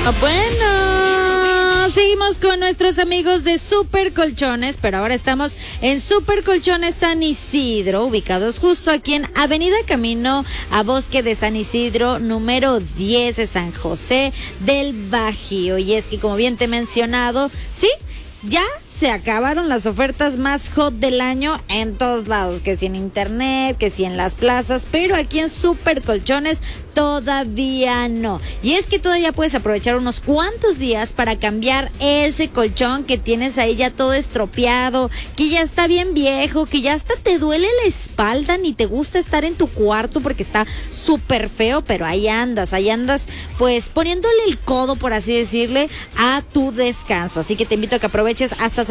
Bueno, seguimos con nuestros amigos de Super Colchones, pero ahora estamos en Super Colchones San Isidro, ubicados justo aquí en Avenida Camino a Bosque de San Isidro, número 10 de San José del Bajío. Y es que, como bien te he mencionado, sí, ya se acabaron las ofertas más hot del año en todos lados, que si en internet, que si en las plazas, pero aquí en Super Colchones todavía no. Y es que todavía puedes aprovechar unos cuantos días para cambiar ese colchón que tienes ahí ya todo estropeado, que ya está bien viejo, que ya hasta te duele la espalda, ni te gusta estar en tu cuarto porque está súper feo, pero ahí andas pues poniéndole el codo, por así decirle, a tu descanso. Así que te invito a que aproveches hasta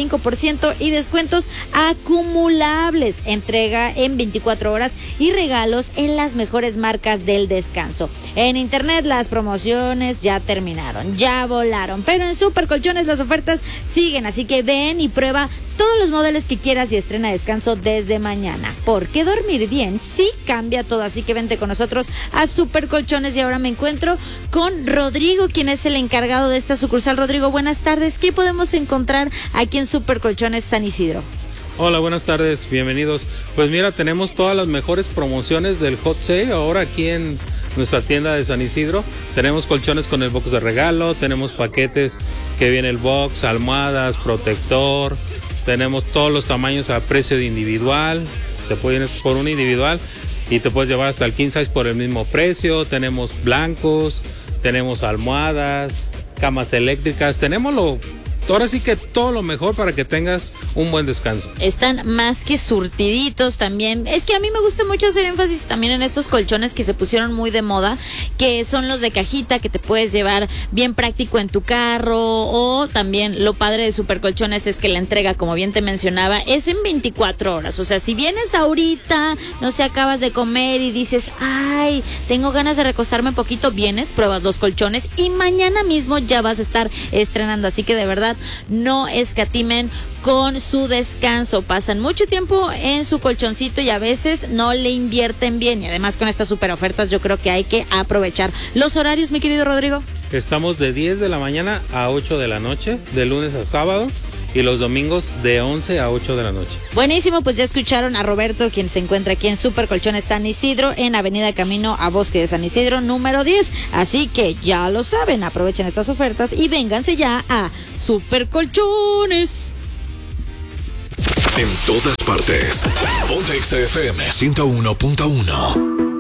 65% y descuentos acumulables, entrega en 24 horas y regalos en las mejores marcas del descanso. En internet las promociones ya terminaron, ya volaron, pero en Super Colchones las ofertas siguen, así que ven y prueba todos los modelos que quieras y estrena descanso desde mañana, porque dormir bien sí cambia todo. Así que vente con nosotros a Super Colchones. Y ahora me encuentro con Rodrigo, quien es el encargado de esta sucursal. Rodrigo, buenas tardes. ¿Qué podemos encontrar aquí en Super Colchones San Isidro? Hola, buenas tardes, bienvenidos. Pues mira, tenemos todas las mejores promociones del Hot Sale ahora aquí en nuestra tienda de San Isidro. Tenemos colchones con el box de regalo, tenemos paquetes que viene el box, almohadas, protector, tenemos todos los tamaños a precio de individual, te puedes ir por un individual y te puedes llevar hasta el king size por el mismo precio. Tenemos blancos, tenemos almohadas, camas eléctricas, ahora sí que todo lo mejor para que tengas un buen descanso. Están más que surtiditos también. Es que a mí me gusta mucho hacer énfasis también en estos colchones que se pusieron muy de moda, que son los de cajita, que te puedes llevar bien práctico en tu carro. O también lo padre de Super Colchones es que la entrega, como bien te mencionaba, es en 24 horas. O sea, si vienes ahorita, no sé, acabas de comer y dices, ay, tengo ganas de recostarme un poquito, vienes, pruebas los colchones y mañana mismo ya vas a estar estrenando. Así que de verdad, no escatimen con su descanso. Pasan mucho tiempo en su colchoncito y a veces no le invierten bien. Y además con estas super ofertas yo creo que hay que aprovechar. Los horarios, mi querido Rodrigo. Estamos de 10 de la mañana a 8 de la noche, de lunes a sábado. Y los domingos de 11 a 8 de la noche. Buenísimo, pues ya escucharon a Roberto, quien se encuentra aquí en Super Colchones San Isidro, en Avenida Camino a Bosque de San Isidro, número 10. Así que ya lo saben, aprovechen estas ofertas y vénganse ya a Super Colchones. En todas partes. Ponte XFM 101.1.